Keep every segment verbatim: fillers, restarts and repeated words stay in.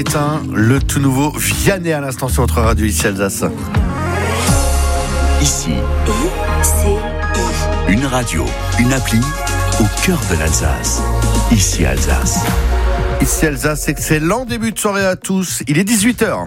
Le tout nouveau Vianney à l'instant sur votre radio ici Alsace. Ici, I C I. Une radio, une appli au cœur de l'Alsace. Ici Alsace. Ici Alsace, excellent début de soirée à tous. Il est dix-huit heures.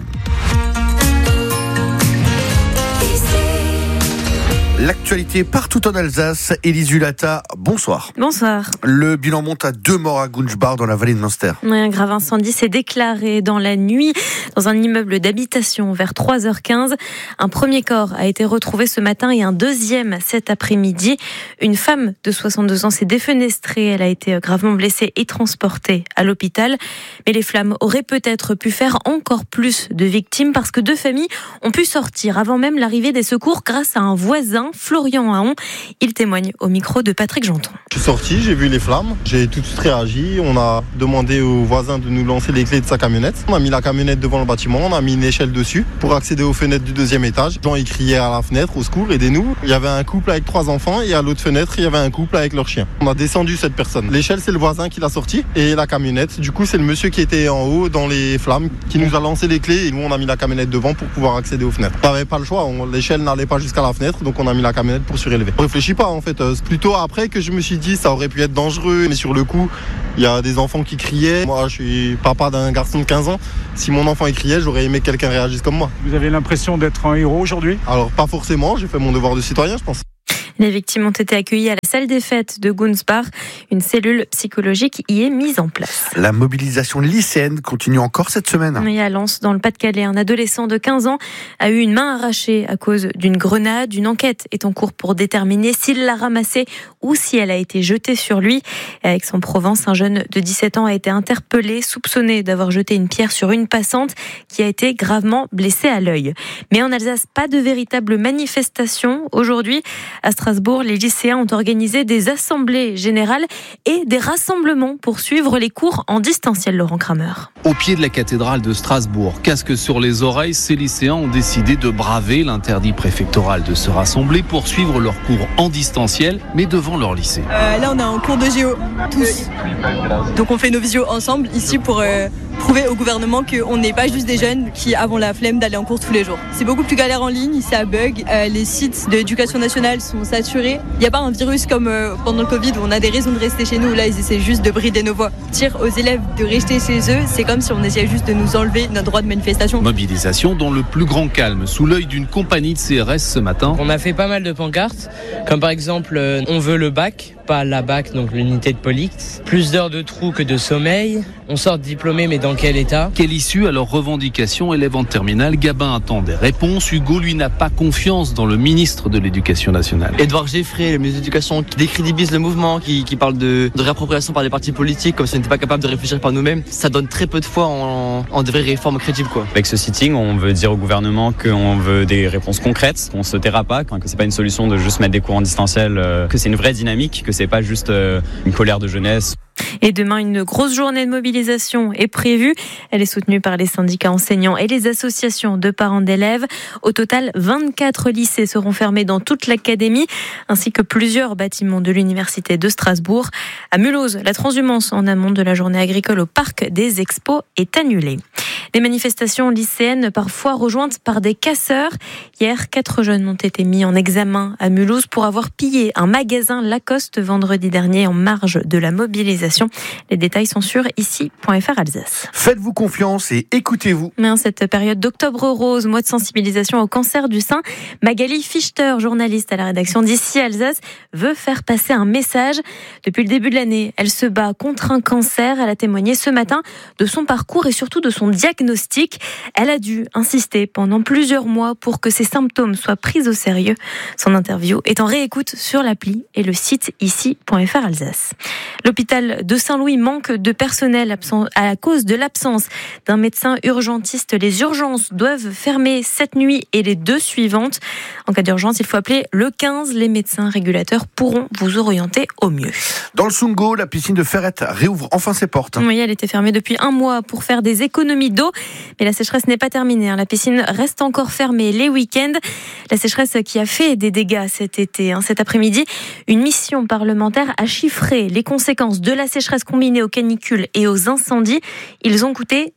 L'actualité partout en Alsace. Élise Hulata, bonsoir. Bonsoir. Le bilan monte à deux morts à Gunschbach dans la vallée de Münster. Un grave incendie s'est déclaré dans la nuit dans un immeuble d'habitation vers trois heures quinze. Un premier corps a été retrouvé ce matin et un deuxième cet après-midi. Une femme de soixante-deux ans s'est défenestrée. Elle a été gravement blessée et transportée à l'hôpital. Mais les flammes auraient peut-être pu faire encore plus de victimes parce que deux familles ont pu sortir avant même l'arrivée des secours grâce à un voisin, Florian Haon. Il témoigne au micro de Patrick Janton. Je suis sorti, j'ai vu les flammes, j'ai tout de suite réagi. On a demandé au voisin de nous lancer les clés de sa camionnette. On a mis la camionnette devant le bâtiment, on a mis une échelle dessus pour accéder aux fenêtres du deuxième étage. Les gens ils criaient à la fenêtre, au secours, aidez-nous. Il y avait un couple avec trois enfants et à l'autre fenêtre, il y avait un couple avec leur chien. On a descendu cette personne. L'échelle, c'est le voisin qui l'a sortie et la camionnette, du coup, c'est le monsieur qui était en haut dans les flammes qui nous a lancé les clés et nous, on a mis la camionnette devant pour pouvoir accéder aux fenêtres. On n'avait pas le choix, on, l'échelle n'allait pas jusqu'à la fenêtre, donc on a mis la camionnette pour surélever. On réfléchit pas en fait, c'est plutôt après que je me suis dit ça aurait pu être dangereux, mais sur le coup il y a des enfants qui criaient. Moi je suis papa d'un garçon de quinze ans, si mon enfant il criait j'aurais aimé que quelqu'un réagisse comme moi. Vous avez l'impression d'être un héros aujourd'hui ? Alors pas forcément, j'ai fait mon devoir de citoyen je pense. Les victimes ont été accueillies à la salle des fêtes de Gunschbach. Une cellule psychologique y est mise en place. La mobilisation lycéenne continue encore cette semaine. Et à Lens, dans le Pas-de-Calais, un adolescent de quinze ans a eu une main arrachée à cause d'une grenade. Une enquête est en cours pour déterminer s'il l'a ramassée ou si elle a été jetée sur lui. Et à Aix-en-Provence, un jeune de dix-sept ans a été interpellé, soupçonné d'avoir jeté une pierre sur une passante qui a été gravement blessée à l'œil. Mais en Alsace, pas de véritable manifestation aujourd'hui. À Strasbourg, les lycéens ont organisé des assemblées générales et des rassemblements pour suivre les cours en distanciel, Laurent Kramer. Au pied de la cathédrale de Strasbourg, casque sur les oreilles, ces lycéens ont décidé de braver l'interdit préfectoral de se rassembler pour suivre leurs cours en distanciel, mais devant leur lycée. Euh, là, on est en cours de géo, tous. Donc on fait nos visios ensemble ici pour euh, prouver au gouvernement qu'on n'est pas juste des jeunes qui avons la flemme d'aller en cours tous les jours. C'est beaucoup plus galère en ligne, c'est à bug. Euh, les sites de l'éducation nationale sont saturés. Il n'y a pas un virus comme euh, pendant le Covid où on a des raisons de rester chez nous. Là, ils essaient juste de brider nos voix. Dire aux élèves de rester chez eux, c'est comme si on essayait juste de nous enlever notre droit de manifestation. Mobilisation dans le plus grand calme, sous l'œil d'une compagnie de C R S ce matin. On a fait pas mal de pancartes, comme par exemple euh, on veut le bac, pas la bac, donc l'unité de police. Plus d'heures de trou que de sommeil. On sort diplômé, mais dans quel état ? Quelle issue à leurs revendications? Élève en terminale, Gabin attend des réponses. Hugo, lui, n'a pas confiance dans le ministre de l'Éducation nationale. Edouard Geffrey, le ministre de l'Éducation, qui décrédibilise le mouvement, qui, qui parle de, de réappropriation par les partis politiques, comme si on n'était pas capable de réfléchir par nous-mêmes. Ça donne très peu de foi en, en de vraies réformes crédibles, quoi. Avec ce sitting, on veut dire au gouvernement qu'on veut des réponses concrètes, qu'on se taira pas, que c'est pas une solution de juste mettre des cours en distanciel, que c'est une vraie dynamique, que c'est pas juste une colère de jeunesse. Et demain, une grosse journée de mobilisation est prévue. Elle est soutenue par les syndicats enseignants et les associations de parents d'élèves. Au total, vingt-quatre lycées seront fermés dans toute l'académie, ainsi que plusieurs bâtiments de l'université de Strasbourg. À Mulhouse, la transhumance en amont de la journée agricole au parc des Expos est annulée. Les manifestations lycéennes parfois rejointes par des casseurs. Hier, quatre jeunes ont été mis en examen à Mulhouse pour avoir pillé un magasin Lacoste vendredi dernier en marge de la mobilisation. Les détails sont sur ici point f r Alsace. Faites-vous confiance et écoutez-vous. Mais en cette période d'octobre rose, mois de sensibilisation au cancer du sein, Magali Fichter, journaliste à la rédaction d'Ici Alsace, veut faire passer un message. Depuis le début de l'année, elle se bat contre un cancer. Elle a témoigné ce matin de son parcours et surtout de son diagnostic. Elle a dû insister pendant plusieurs mois pour que ses symptômes soient pris au sérieux. Son interview est en réécoute sur l'appli et le site ici point f r Alsace. L'hôpital de Saint-Louis manque de personnel à cause de l'absence d'un médecin urgentiste. Les urgences doivent fermer cette nuit et les deux suivantes. En cas d'urgence, il faut appeler le quinze. Les médecins régulateurs pourront vous orienter au mieux. Dans le Sungo, la piscine de Ferrette réouvre enfin ses portes. Oui, elle était fermée depuis un mois pour faire des économies d'eau. Mais la sécheresse n'est pas terminée. La piscine reste encore fermée les week-ends. La sécheresse qui a fait des dégâts cet été. Cet après-midi, une mission parlementaire a chiffré les conséquences de la sécheresse combinée aux canicules et aux incendies. Ils ont coûté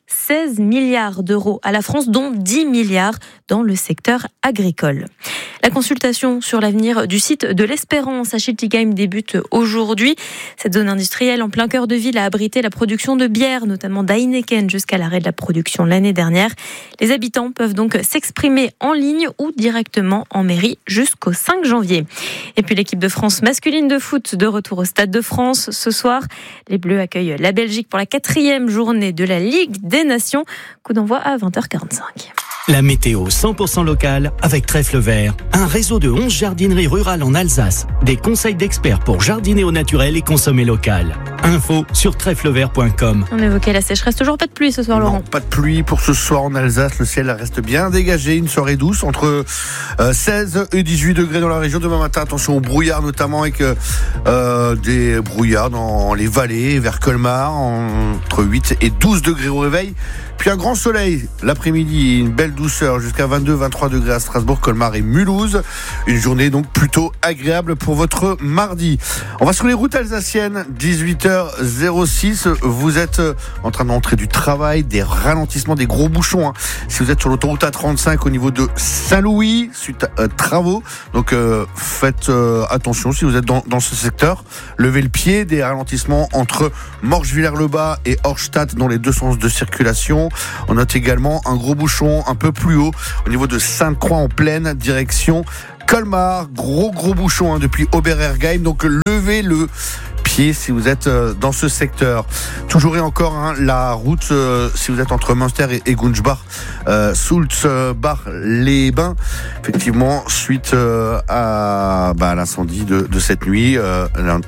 seize milliards d'euros à la France, dont dix milliards dans le secteur agricole. La consultation sur l'avenir du site de l'Espérance à Schiltigheim débute aujourd'hui. Cette zone industrielle en plein cœur de ville a abrité la production de bière, notamment d'Heineken, jusqu'à l'arrêt de la production l'année dernière. Les habitants peuvent donc s'exprimer en ligne ou directement en mairie jusqu'au cinq janvier. Et puis l'équipe de France masculine de foot de retour au Stade de France ce soir. Les Bleus accueillent la Belgique pour la quatrième journée de la Ligue des Nations. Coup d'envoi à vingt heures quarante-cinq. La météo cent pour cent locale avec Trèfle Vert, un réseau de onze jardineries rurales en Alsace. Des conseils d'experts pour jardiner au naturel et consommer local. Info sur trèfle vert point com. On évoquait la sécheresse, toujours pas de pluie ce soir, non, Laurent. Pas de pluie pour ce soir en Alsace, le ciel reste bien dégagé, une soirée douce entre euh, seize et dix-huit degrés dans la région. Demain matin, attention au brouillard notamment, avec euh, des brouillards dans les vallées vers Colmar, entre huit et douze degrés au réveil. Puis un grand soleil l'après-midi, une belle douceur jusqu'à vingt-deux à vingt-trois degrés à Strasbourg, Colmar et Mulhouse. Une journée donc plutôt agréable pour votre mardi. On va sur les routes alsaciennes, dix-huit heures six. Vous êtes en train d'entrer du travail, des ralentissements, des gros bouchons. Hein. Si vous êtes sur l'autoroute A trente-cinq au niveau de Saint-Louis, suite à euh, travaux. Donc euh, faites euh, attention si vous êtes dans, dans ce secteur. Levez le pied, des ralentissements entre Morges-Villers-le-Bas et Horstadt dans les deux sens de circulation. On note également un gros bouchon un peu plus haut au niveau de Sainte-Croix en pleine direction Colmar. Gros gros bouchon hein, depuis Oberergheim. Donc levez le pied si vous êtes euh, dans ce secteur. Toujours et encore hein, la route euh, si vous êtes entre Münster et, et Gunzbach, euh, Sulzbach-les-Bains. Effectivement, suite euh, à, bah, à l'incendie de, de cette nuit, euh,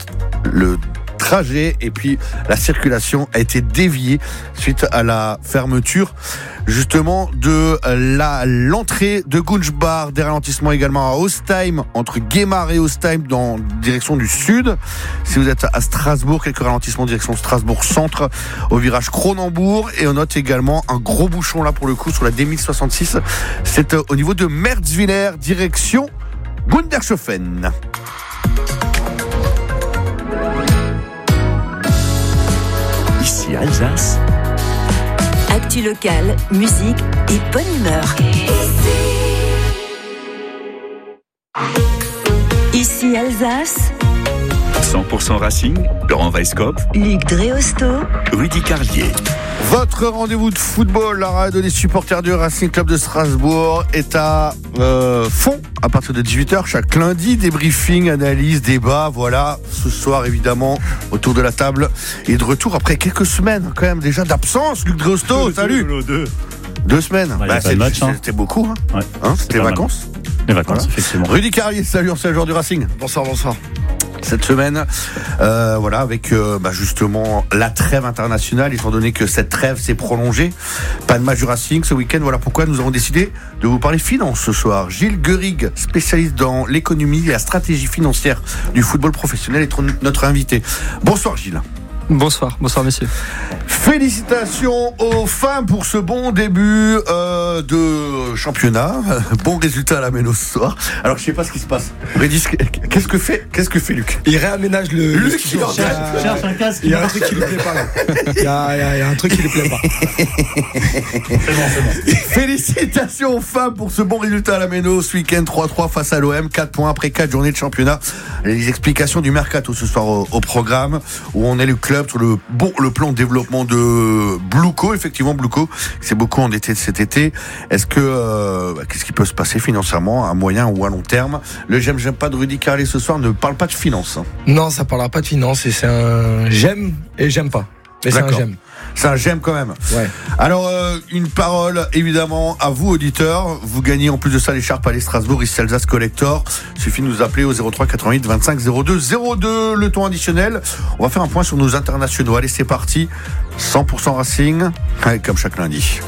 le trajet et puis la circulation a été déviée suite à la fermeture justement de la, l'entrée de Gunzbach. Des ralentissements également à Ostheim, entre Guémar et Ostheim dans direction du sud. Si vous êtes à Strasbourg, quelques ralentissements direction Strasbourg centre au virage Cronenbourg. Et on note également un gros bouchon là pour le coup sur la D mille soixante-six. C'est au niveau de Merzwiller direction Gundershofen. Ici Alsace. Actu locale, musique et bonne humeur. Ici Alsace. cent pour cent Racing, Laurent Weisskopf, Luc Dreosto, Rudy Carlier. Votre rendez-vous de football, la radio des supporters du Racing Club de Strasbourg est à euh, fond à partir de dix-huit heures chaque lundi. Débriefing, analyse, débat, voilà. Ce soir, évidemment, autour de la table et de retour après quelques semaines quand même déjà d'absence. Luc Dreosto, deux, salut. Deux, deux. Deux semaines. Bah, bah, c'est, match, hein. C'était beaucoup. Hein. Ouais, hein, c'était les vacances. Mal. Les vacances, voilà. Effectivement. Rudy Carlier, salut, ancien joueur du Racing. Bonsoir, bonsoir. Cette semaine, euh, voilà, avec euh, bah justement la trêve internationale, étant donné que cette trêve s'est prolongée. Pas de match du Racing ce week-end. Voilà pourquoi nous avons décidé de vous parler finance ce soir. Gilles Guerig, spécialiste dans l'économie et la stratégie financière du football professionnel, est notre invité. Bonsoir Gilles. Bonsoir, bonsoir messieurs. Félicitations aux femmes pour ce bon début euh, de championnat. Bon résultat à la Méno ce soir. Alors je sais pas ce qui se passe. Redis, qu'est-ce que fait, qu'est-ce que fait Luc ? Il réaménage le. Luc, il cherche, cherche un casque. Il y a un truc qui lui plaît pas là. Il y a, il y a, il y a un truc qui lui plaît pas. C'est bon, c'est bon. Félicitations aux femmes pour ce bon résultat à la Méno ce week-end. trois trois face à l'O M, quatre points après quatre journées de championnat. Les explications du mercato ce soir au, au programme, où on est le club sur le bon le plan de développement de Bluco. Effectivement, Bluco s'est beaucoup endetté cet été. Est-ce que euh, qu'est-ce qui peut se passer financièrement à moyen ou à long terme? Le j'aime j'aime pas de Rudy Carlier ce soir ne parle pas de finance. Non, ça parlera pas de finance. Et c'est un j'aime et j'aime pas. Mais D'accord. c'est un j'aime. C'est un j'aime quand même. Ouais. Alors, euh, une parole évidemment à vous, auditeurs. Vous gagnez en plus de ça l'écharpe Palais Strasbourg, ici Alsace Collector. Il suffit de nous appeler au zéro trois quatre-vingt-huit vingt-cinq zéro deux zéro deux. Le ton additionnel. On va faire un point sur nos internationaux. Allez, c'est parti. cent pour cent Racing, comme chaque lundi.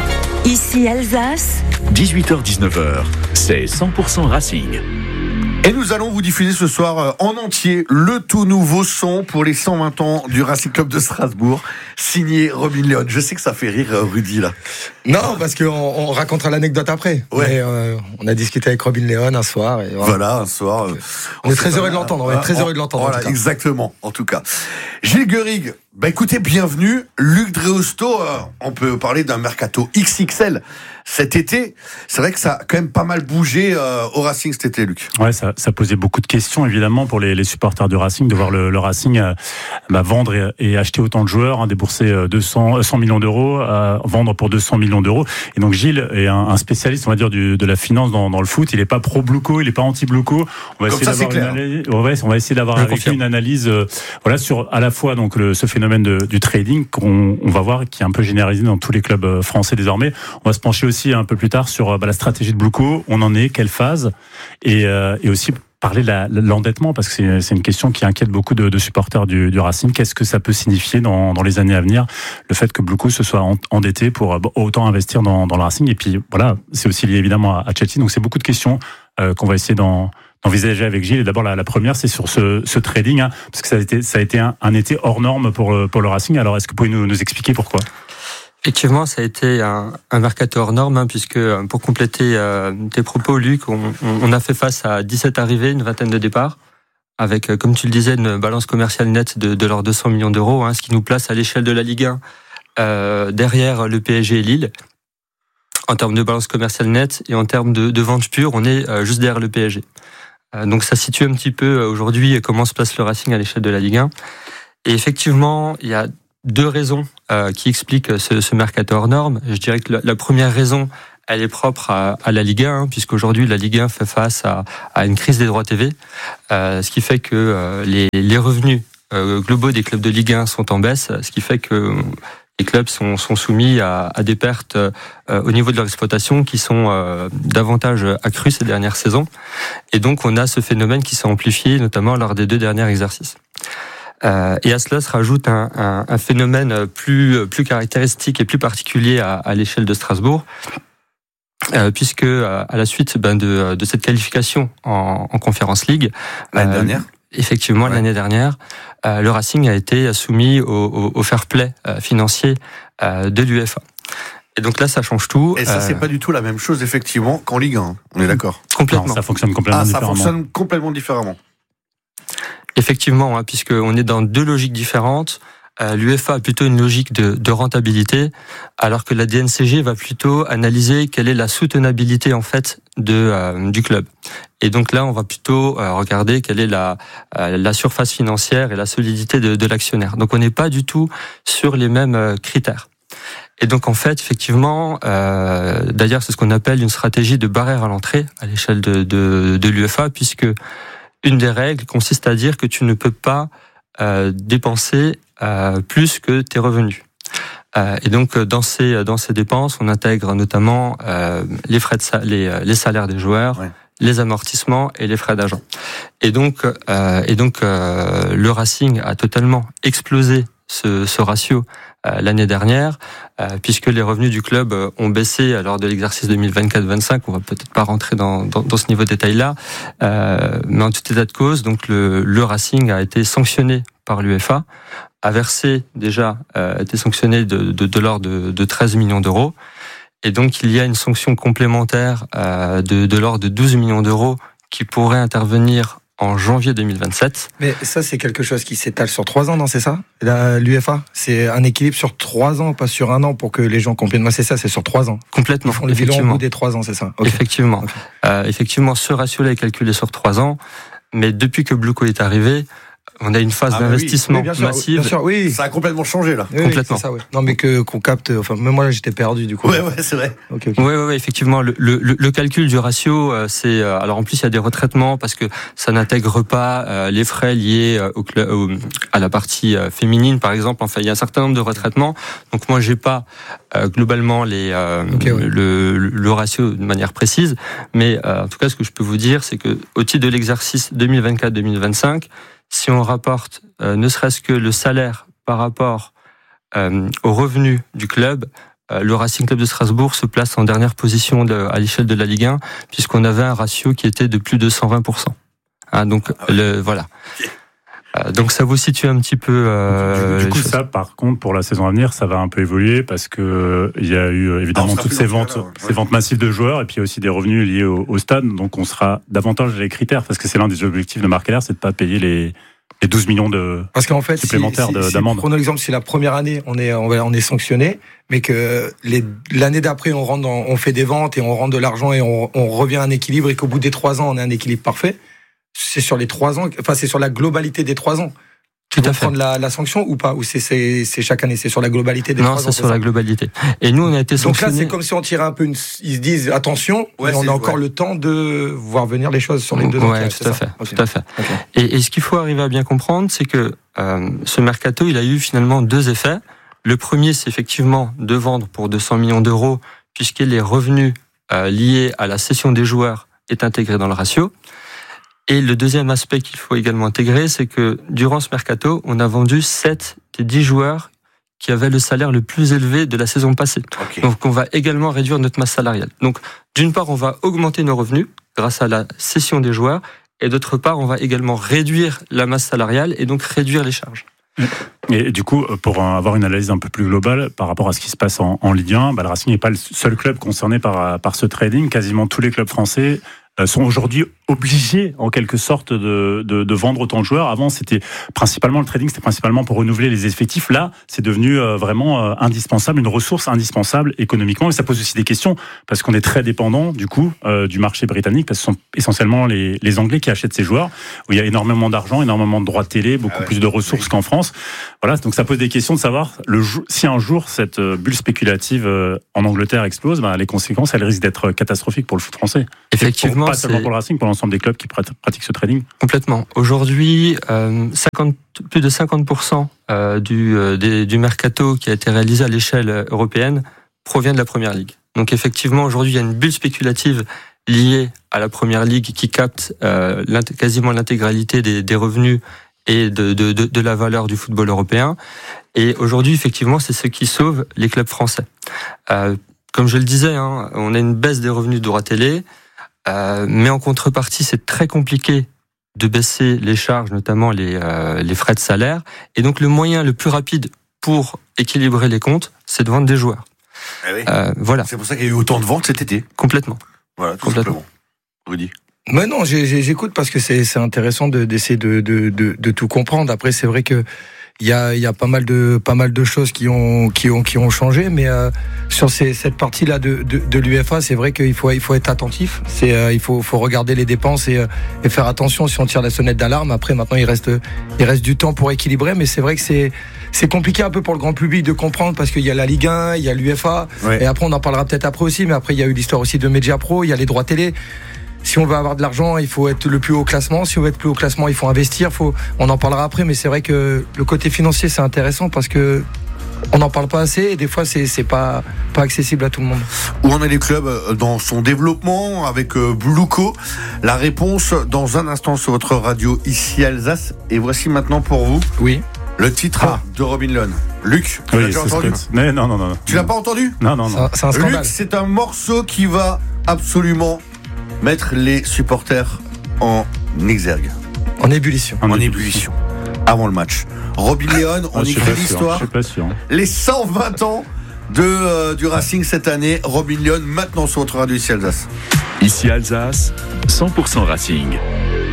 Ici Alsace. dix-huit heures dix-neuf heures, c'est cent pour cent Racing. Et nous allons vous diffuser ce soir en entier le tout nouveau son pour les cent vingt ans du Racing Club de Strasbourg, signé Robin Leon. Je sais que ça fait rire Rudy là. Non, parce qu'on on racontera l'anecdote après. Ouais. Mais, euh, on a discuté avec Robin Leon un soir. Et voilà. voilà, un soir. Euh, on, on est très heureux de l'entendre. On est très heureux de l'entendre. Voilà, en tout cas. Exactement, en tout cas. Gilles Guerig, Bah écoutez, bienvenue, Luc Dreosto. Euh, on peut parler d'un mercato X X L cet été. C'est vrai que ça a quand même pas mal bougé euh, au Racing cet été, Luc. Ouais, ça, ça posait beaucoup de questions évidemment pour les, les supporters du Racing de voir le, le Racing euh, bah, vendre et, et acheter autant de joueurs, hein, débourser deux cents, cent millions d'euros, euh, vendre pour deux cents millions d'euros. Et donc Gilles est un, un spécialiste, on va dire, du, de la finance dans, dans le foot. Il est pas pro Blouco, il est pas anti Blouco. On va Comme essayer ça, d'avoir une analyse, on va, on va essayer d'avoir Je avec confirme. lui une analyse, euh, voilà, sur à la fois donc le, ce phénomène de, du trading qu'on on va voir qui est un peu généralisé dans tous les clubs français désormais. On va se pencher aussi un peu plus tard sur bah, la stratégie de Blouco, on en est, quelle phase, et, euh, et aussi parler de la, l'endettement, parce que c'est, c'est une question qui inquiète beaucoup de, de supporters du, du Racing. Qu'est-ce que ça peut signifier dans, dans les années à venir, le fait que Blouco se soit endetté pour bon, autant investir dans, dans le Racing, et puis voilà, c'est aussi lié évidemment à, à Chelsea, donc c'est beaucoup de questions euh, qu'on va essayer d'en, d'envisager avec Gilles. Et d'abord la, la première, c'est sur ce, ce trading, hein, parce que ça a été, ça a été un, un été hors norme pour le, pour le Racing. Alors est-ce que vous pouvez nous, nous expliquer pourquoi ? Effectivement, ça a été un, un mercato hors norme, hein, puisque pour compléter euh, tes propos, Luc, on, on a fait face à dix-sept arrivées, une vingtaine de départs, avec, euh, comme tu le disais, une balance commerciale nette de, de leurs deux cents millions d'euros, hein, ce qui nous place à l'échelle de la Ligue un euh, derrière le P S G et Lille. En termes de balance commerciale nette et en termes de, de vente pure, on est euh, juste derrière le P S G. Euh, donc ça situe un petit peu euh, aujourd'hui comment se place le Racing à l'échelle de la Ligue un. Et effectivement, il y a deux raisons euh, qui expliquent ce, ce mercato hors norme. Je dirais que la, la première raison, elle est propre à, à la Ligue un, hein, puisqu'aujourd'hui la Ligue un fait face à, à une crise des droits T V, euh, ce qui fait que euh, les, les revenus euh, globaux des clubs de Ligue un sont en baisse, ce qui fait que les clubs sont, sont soumis à, à des pertes euh, au niveau de leur exploitation qui sont euh, davantage accrues ces dernières saisons. Et donc on a ce phénomène qui s'est amplifié, notamment lors des deux derniers exercices. Euh, et à cela se rajoute un, un, un phénomène plus, plus caractéristique et plus particulier à, à l'échelle de Strasbourg, euh, puisque à la suite ben, de, de cette qualification en, en Conference League, l'année euh, dernière, effectivement ouais. l'année dernière, euh, le Racing a été soumis au, au, au fair play euh, financier euh, de l'UEFA. Et donc là, ça change tout. Et ça, euh... c'est pas du tout la même chose, effectivement, qu'en Ligue un. On est d'accord. Complètement. Non, ça fonctionne complètement ah, différemment. Ça fonctionne complètement différemment. Effectivement, hein, puisqu'on est dans deux logiques différentes. Euh, L'UEFA a plutôt une logique de, de rentabilité, alors que la D N C G va plutôt analyser quelle est la soutenabilité en fait de euh, du club. Et donc là, on va plutôt euh, regarder quelle est la euh, la surface financière et la solidité de, de l'actionnaire. Donc on n'est pas du tout sur les mêmes euh, critères. Et donc en fait, effectivement, euh, d'ailleurs, c'est ce qu'on appelle une stratégie de barrière à l'entrée à l'échelle de de, de l'UEFA, puisque une des règles consiste à dire que tu ne peux pas euh, dépenser euh, plus que tes revenus. Euh, et donc dans ces dans ces dépenses, on intègre notamment euh, les frais de sa- les les salaires des joueurs, ouais. les amortissements et les frais d'agent. Et donc euh, et donc euh, le Racing a totalement explosé ce, ce ratio euh, l'année dernière, euh, puisque les revenus du club ont baissé lors de l'exercice deux mille vingt-quatre vingt-cinq. On va peut-être pas rentrer dans, dans, dans ce niveau de détail-là, euh, mais en tout état de cause, donc le, le Racing a été sanctionné par l'UEFA, a versé déjà, euh, été sanctionné de, de, de l'ordre de, de treize millions d'euros, et donc il y a une sanction complémentaire euh, de, de l'ordre de douze millions d'euros qui pourrait intervenir en janvier deux mille vingt-sept. Mais ça, c'est quelque chose qui s'étale sur trois ans, non, c'est ça? L'UEFA, c'est un équilibre sur trois ans, pas sur un an, pour que les gens comprennent. Moi, c'est ça, c'est sur trois ans. Complètement. Ils font le bilan au bout des trois ans, c'est ça? Okay. Effectivement. Okay. Euh, effectivement, ce ratio-là est calculé sur trois ans, mais depuis que Blouco est arrivé, on a une phase ah d'investissement oui. Oui, bien massive. Bien sûr, oui. Ça a complètement changé là. Oui, complètement. Oui, c'est ça, ouais. Non, mais que qu'on capte. Enfin, même moi là, j'étais perdu du coup. Ouais, ouais, c'est vrai. Okay, okay. Ouais, ouais, ouais, effectivement. Le, le, le calcul du ratio, euh, c'est euh, alors en plus il y a des retraitements parce que ça n'intègre pas euh, les frais liés euh, au, au, à la partie euh, féminine, par exemple. Enfin, il y a un certain nombre de retraitements. Donc moi, j'ai pas euh, globalement les euh, okay, ouais. le, le ratio de manière précise, mais euh, en tout cas, ce que je peux vous dire, c'est que au titre de l'exercice deux mille vingt-quatre deux mille vingt-cinq, si on rapporte euh, ne serait-ce que le salaire par rapport euh, aux revenus du club, euh, le Racing Club de Strasbourg se place en dernière position de, à l'échelle de la Ligue un, puisqu'on avait un ratio qui était de plus de cent vingt pour cent. Hein, donc ah ouais. le, voilà. Euh, donc ça vous situe un petit peu. Euh, du coup, ça, par contre, pour la saison à venir, ça va un peu évoluer parce que il y a eu évidemment Alors, toutes ces ventes, là, ouais. ces ventes massives de joueurs et puis aussi des revenus liés au, au stade. Donc, on sera davantage les critères parce que c'est l'un des objectifs de Marc Keller, c'est de pas payer les les douze millions de Parce qu'en fait, supplémentaires si, si, d'amende. Si, prenons l'exemple, si la première année, on est, on, on est sanctionné, mais que les, l'année d'après, on rentre dans, on fait des ventes et on rentre de l'argent et on, on revient à un équilibre et qu'au bout des trois ans, on a un équilibre parfait, c'est sur les trois ans, enfin, c'est sur la globalité des trois ans. Tu vas prendre la, la sanction ou pas? Ou c'est, c'est, c'est chaque année? C'est sur la globalité des non, trois ans? Non, c'est sur la globalité. Et nous, on a été sanctionnés. Donc là, c'est comme si on tirait un peu une, ils se disent, attention, ouais, mais on a encore ouais. le temps de voir venir les choses sur les deux ans. Ouais, tout à fait, okay. tout à fait. Okay. Et, et ce qu'il faut arriver à bien comprendre, c'est que, euh, ce mercato, il a eu finalement deux effets. Le premier, c'est effectivement de vendre pour deux cents millions d'euros, puisque les revenus, euh, liés à la cession des joueurs est intégré dans le ratio. Et le deuxième aspect qu'il faut également intégrer, c'est que durant ce mercato, on a vendu sept des dix joueurs qui avaient le salaire le plus élevé de la saison passée. Okay. Donc on va également réduire notre masse salariale. Donc d'une part, on va augmenter nos revenus grâce à la cession des joueurs, et d'autre part, on va également réduire la masse salariale et donc réduire les charges. Et du coup, pour avoir une analyse un peu plus globale par rapport à ce qui se passe en, en Ligue un, bah, le Racing n'est pas le seul club concerné par, par ce trading. Quasiment tous les clubs français sont aujourd'hui obligés, en quelque sorte, de, de, de vendre autant de joueurs. Avant, c'était principalement le trading, c'était principalement pour renouveler les effectifs. Là, c'est devenu euh, vraiment euh, indispensable, une ressource indispensable économiquement. Et ça pose aussi des questions, parce qu'on est très dépendant, du coup, euh, du marché britannique, parce que ce sont essentiellement les, les Anglais qui achètent ces joueurs, où il y a énormément d'argent, énormément de droits de télé, beaucoup ah ouais, plus de ressources oui. qu'en France. Voilà, donc ça pose des questions de savoir, le, si un jour, cette bulle spéculative euh, en Angleterre explose, bah, les conséquences, elles risquent d'être catastrophiques pour le foot français. Effectivement. Pas seulement pour le Racing, pour l'ensemble des clubs qui pratiquent ce trading. Complètement. Aujourd'hui, euh, cinquante, plus de cinquante pour cent euh, du, euh, des, du mercato qui a été réalisé à l'échelle européenne provient de la Première Ligue. Donc effectivement, aujourd'hui, il y a une bulle spéculative liée à la Première Ligue qui capte euh, l'int- quasiment l'intégralité des, des revenus et de, de, de, de la valeur du football européen. Et aujourd'hui, effectivement, c'est ce qui sauve les clubs français. Euh, comme je le disais, hein, on a une baisse des revenus de droits télé. Euh, mais en contrepartie, c'est très compliqué de baisser les charges, notamment les, euh, les frais de salaire. Et donc, le moyen le plus rapide pour équilibrer les comptes, c'est de vendre des joueurs. Eh oui. euh, voilà. C'est pour ça qu'il y a eu autant de ventes cet été. Complètement. Voilà, tout Complètement. simplement. Rudy. Mais non, j'ai, j'ai, j'écoute parce que c'est, c'est intéressant de, d'essayer de, de, de, de tout comprendre. Après, c'est vrai que il y a, il y a pas mal de, pas mal de choses qui ont, qui ont, qui ont changé, mais euh, sur ces, cette partie-là de, de, de l'UEFA, c'est vrai qu'il faut, il faut être attentif. C'est, euh, il faut, faut regarder les dépenses et, euh, et faire attention si on tire la sonnette d'alarme. Après, maintenant, il reste, il reste du temps pour équilibrer, mais c'est vrai que c'est, c'est compliqué un peu pour le grand public de comprendre parce qu'il y a la Ligue un, il y a l'UEFA, ouais. et après, on en parlera peut-être après aussi, mais après, il y a eu l'histoire aussi de Media Pro, il y a les droits télé. Si on veut avoir de l'argent, il faut être le plus haut classement. Si on veut être plus haut classement, il faut investir. Faut, on en parlera après, mais c'est vrai que le côté financier, c'est intéressant parce que on n'en parle pas assez et des fois, c'est, c'est pas, pas accessible à tout le monde. Où en est les clubs dans son développement avec Blueco? La réponse dans un instant sur votre radio ici Alsace. Et voici maintenant pour vous. Oui. Le titre ah. de Robin Lone. Luc, tu oui, l'as déjà entendu? Mais non, non, non, non. Tu l'as pas entendu? Non, non, non. C'est, c'est un scandale. Luc, c'est un morceau qui va absolument mettre les supporters en exergue. En ébullition. En, en ébullition. Avant le match. Robin Leone, on ah, écrit l'histoire. Je suis pas sûr. Les cent vingt ans de, euh, du Racing cette année. Robin Leone, maintenant sur votre radio ici Alsace. Ici Alsace, cent pour cent Racing.